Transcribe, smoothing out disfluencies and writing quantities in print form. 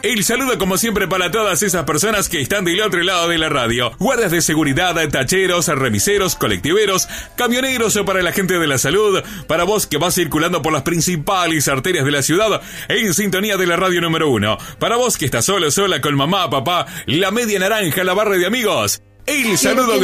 El saludo como siempre para todas esas personas que están del otro lado de la radio. Guardias de seguridad, tacheros, remiseros, colectiveros, camioneros o para la gente de la salud. Para vos que vas circulando por las principales arterias de la ciudad en sintonía de la radio número 1. Para vos que estás solo, sola con mamá, papá, la media naranja, la barra de amigos. El saludo de